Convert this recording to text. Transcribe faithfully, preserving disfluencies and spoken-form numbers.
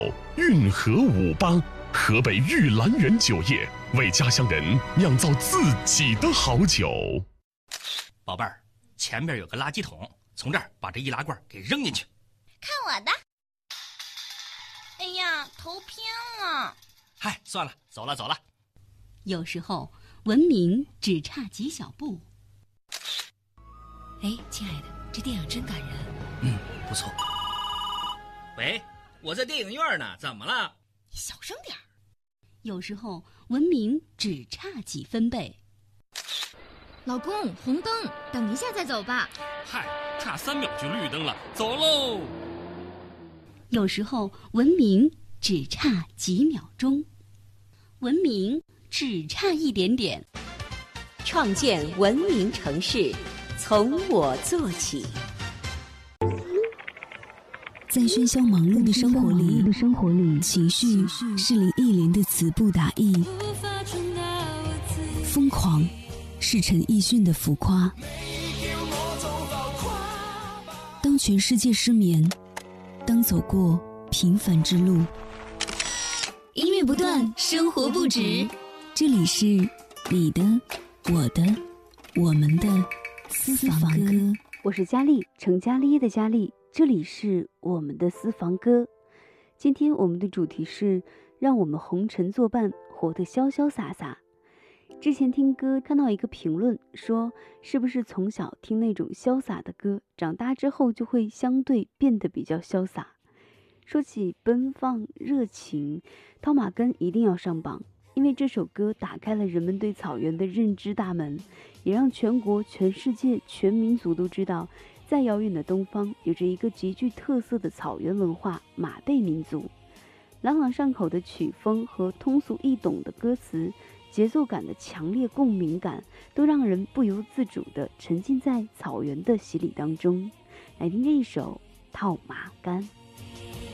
运河五八，河北玉兰园酒业为家乡人酿造自己的好酒。 宝贝儿，前边有个垃圾桶，从这儿把这易拉罐给扔进去。 看我的！哎呀，头偏了。 嗨，算了，走了走了。 有时候文明只差几小步。 哎，亲爱的，这电影真感人。 嗯，不错。喂，我在电影院呢，怎么了？ 你小声点儿。 有时候文明只差几分贝。 老公，红灯，等一下再走吧。 嗨，差三秒就绿灯了，走喽。 有时候文明只差几秒钟，文明只差一点点。 创建文明城市，从我做起。 在喧嚣忙碌的生活里，生活里情绪是林忆莲的词不达意，疯狂是陈奕迅的浮夸。当全世界失眠，当走过平凡之路， 音乐不断，生活不止。 这里是你的、我的、我们的私房歌。 我是佳丽，成家立业的佳丽。这里是我们的私房歌。今天我们的主题是让我们红尘作伴，活得潇潇洒洒。之前听歌看到一个评论说，是不是从小听那种潇洒的歌，长大之后就会相对变得比较潇洒。说起奔放热情，套马根一定要上榜，因为这首歌打开了人们对草原的认知大门，也让全国全世界全民族都知道，在遥远的东方有着一个极具特色的草原文化——马背民族。朗朗上口的曲风和通俗易懂的歌词，节奏感的强烈共鸣感，都让人不由自主地沉浸在草原的洗礼当中。来听这一首《套马杆》。